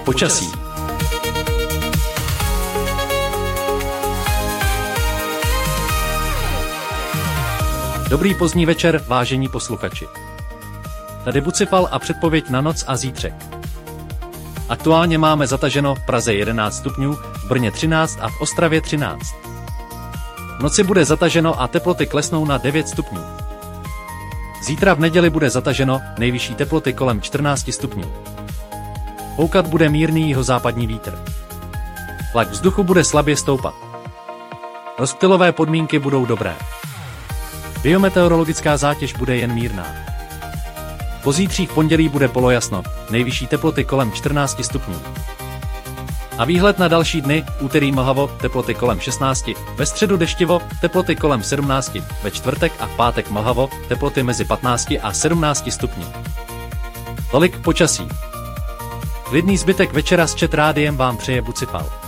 Počasí. Dobrý pozdní večer, vážení posluchači. Tady Bucifal a předpověď na noc a zítřek. Aktuálně máme zataženo v Praze 11 stupňů, v Brně 13 a v Ostravě 13. V noci bude zataženo a teploty klesnou na 9 stupňů. Zítra v neděli bude zataženo, nejvyšší teploty kolem 14 stupňů. Foukat bude mírný jihozápadní vítr. Tlak vzduchu bude slabě stoupat. Rozptylové podmínky budou dobré. Biometeorologická zátěž bude jen mírná. Pozítří v pondělí bude polojasno, nejvyšší teploty kolem 14 stupňů. A výhled na další dny: úterý mlhavo, teploty kolem 16, ve středu deštivo, teploty kolem 17, ve čtvrtek a v pátek mlhavo, teploty mezi 15 a 17 stupni. Tolik k počasí. Klidný zbytek večera s Chat Rádiem vám přeje Bucifal.